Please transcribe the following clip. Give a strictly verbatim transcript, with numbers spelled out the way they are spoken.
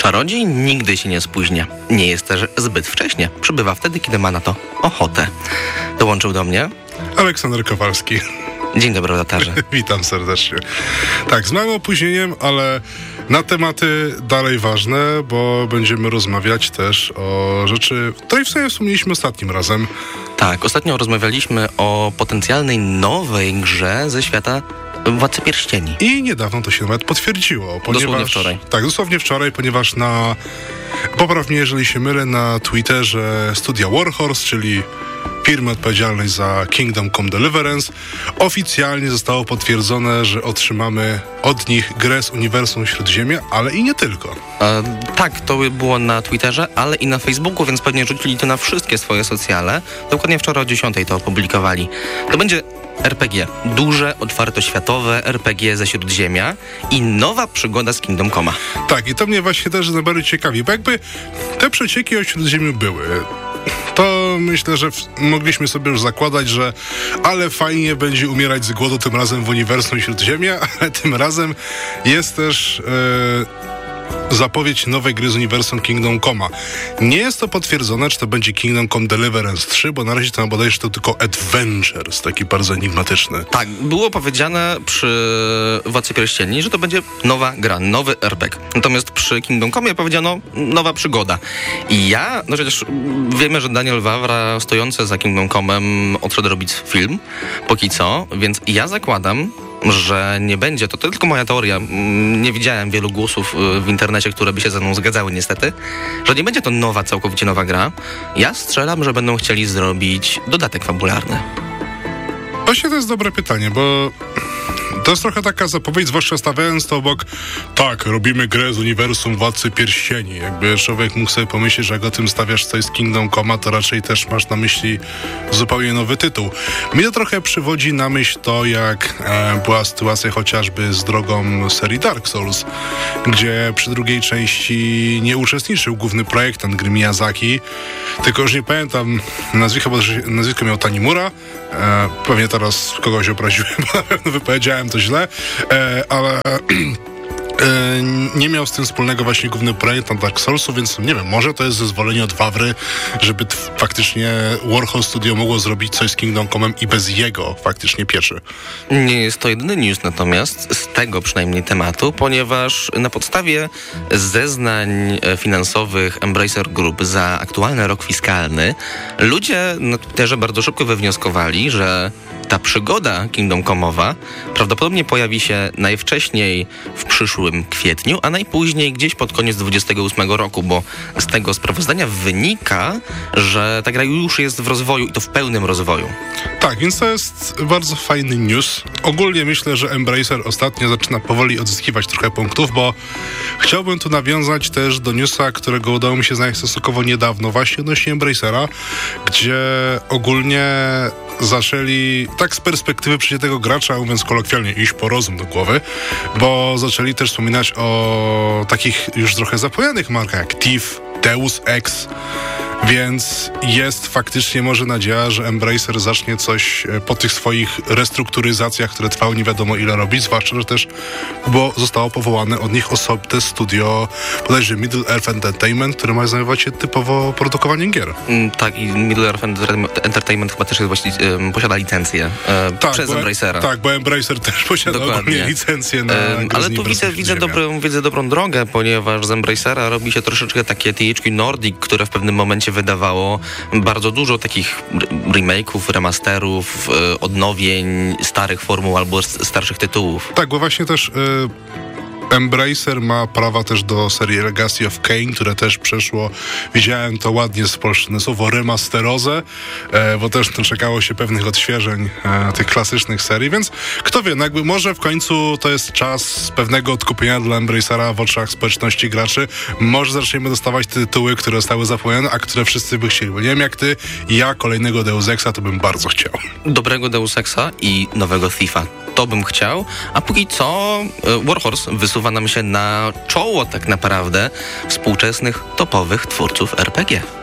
Czarodziej nigdy się nie spóźnia. Nie jest też zbyt wcześnie. Przybywa wtedy, kiedy ma na to ochotę. Dołączył do mnie Aleksander Kowalski. Dzień dobry, Lotarze. Witam serdecznie. Tak, z małym opóźnieniem, ale na tematy dalej ważne, bo będziemy rozmawiać też o rzeczy, której w sumie wspomnieliśmy ostatnim razem. Tak, ostatnio rozmawialiśmy o potencjalnej nowej grze ze świata Władcy Pierścieni. I niedawno to się nawet potwierdziło. Ponieważ, dosłownie wczoraj. Tak, dosłownie wczoraj, ponieważ na, popraw mnie, jeżeli się mylę, na Twitterze studia Warhorse, czyli firmy odpowiedzialnej za Kingdom Come Deliverance, oficjalnie zostało potwierdzone, że otrzymamy od nich grę z Uniwersum Śródziemia, ale i nie tylko. E, tak, to było na Twitterze, ale i na Facebooku, więc pewnie rzucili to na wszystkie swoje socjale. Dokładnie wczoraj o dziesiątej to opublikowali. To będzie er pe gie. Duże, otwartoświatowe er pe gie ze Śródziemia i nowa przygoda z Kingdom Come'a. Tak, i to mnie właśnie też najbardziej ciekawi, bo jakby te przecieki o Śródziemiu były, to myślę, że w, mogliśmy sobie już zakładać, że ale fajnie będzie umierać z głodu tym razem w Uniwersum Śródziemia, ale tym razem jest też e, zapowiedź nowej gry z Uniwersum Kingdom Come'a. Nie jest to potwierdzone, czy to będzie Kingdom Come Deliverance trzy, bo na razie to bodajże to tylko Adventures, taki bardzo enigmatyczny. Tak, było powiedziane przy Władcy Pierścieni, że to będzie nowa gra, nowy er pe gie. Natomiast przy Kingdom Come'ie powiedziano nowa przygoda. I ja, no przecież wiemy, że Daniel Wawra stojący za Kingdom Come'em odszedł robić film, póki co, więc ja zakładam, że nie będzie, to, to tylko moja teoria, nie widziałem wielu głosów w internecie, które by się ze mną zgadzały niestety, że nie będzie to nowa, całkowicie nowa gra. Ja strzelam, że będą chcieli zrobić dodatek fabularny. Właśnie to jest dobre pytanie, bo to jest trochę taka zapowiedź, zwłaszcza stawiając to obok, tak, robimy grę z Uniwersum Władcy Pierścieni. Jakby człowiek mógł sobie pomyśleć, że jak o tym stawiasz coś z Kingdom Come'a, to raczej też masz na myśli zupełnie nowy tytuł. Mnie to trochę przywodzi na myśl to, jak e, była sytuacja chociażby z drogą serii Dark Souls, gdzie przy drugiej części nie uczestniczył główny projektant gry Miyazaki, tylko już nie pamiętam nazwiska, bo nazwisko miał Tanimura. E, pewnie teraz kogoś obraziłem, bo na pewno wypowiedziałem to źle, e, ale e, nie miał z tym wspólnego właśnie główny projekt na Dark Soulsu, więc nie wiem, może to jest zezwolenie od Wawry, żeby t- faktycznie Warhol Studio mogło zrobić coś z Kingdom Come'em i bez jego faktycznie pieczy. Nie jest to jedyny news natomiast z tego przynajmniej tematu, ponieważ na podstawie zeznań finansowych Embracer Group za aktualny rok fiskalny ludzie na Twitterze bardzo szybko wywnioskowali, że ta przygoda Kingdom Come'owa prawdopodobnie pojawi się najwcześniej w przyszłym kwietniu, a najpóźniej gdzieś pod koniec dwudziestego ósmego roku, bo z tego sprawozdania wynika, że ta gra już jest w rozwoju i to w pełnym rozwoju. Tak, więc to jest bardzo fajny news. Ogólnie myślę, że Embracer ostatnio zaczyna powoli odzyskiwać trochę punktów, bo chciałbym tu nawiązać też do newsa, którego udało mi się znaleźć stosunkowo niedawno, właśnie odnośnie Embracera, gdzie ogólnie zaczęli, tak z perspektywy przeciętnego gracza, mówiąc kolokwialnie, iść po rozum do głowy, bo zaczęli też wspominać o takich już trochę zapomnianych markach jak Thief, Deus Ex, więc jest faktycznie może nadzieja, że Embracer zacznie coś po tych swoich restrukturyzacjach, które trwały nie wiadomo ile robić, zwłaszcza, że też bo zostało powołane od nich osobne studio, bodajże Middle Earth Entertainment, które ma zajmować się typowo produkowaniem gier. Mm, tak, i Middle Earth Entertainment chyba też jest właśnie, um, posiada licencję e, tak, przez bo, Embracera. Tak, bo Embracer też posiada ogólnie licencję na e, Ale tu widzę, widzę, dobrą, widzę dobrą drogę, ponieważ z Embracera robi się troszeczkę takie T H Q Nordic, które w pewnym momencie wydawało bardzo dużo takich remake'ów, remasterów, e, odnowień starych formuł albo starszych tytułów. Tak, bo właśnie też e, Embracer ma prawa też do serii Legacy of Kain, które też przeszło, widziałem to ładnie spolszczone słowo, remasterozę, e, bo też to czekało się pewnych odświeżeń e, tych klasycznych serii, więc kto wie, no jakby może w końcu to jest czas pewnego odkupienia dla Embracera w oczach społeczności graczy, może zaczniemy dostawać te tytuły, które zostały zapomniane, a które wszyscy by chcieli, bo nie wiem jak ty, ja kolejnego Deus Exa to bym bardzo chciał. Dobrego Deus Exa i nowego Thiefa. To bym chciał, a póki co Warhorse wysuwa nam się na czoło tak naprawdę współczesnych topowych twórców er pe gie.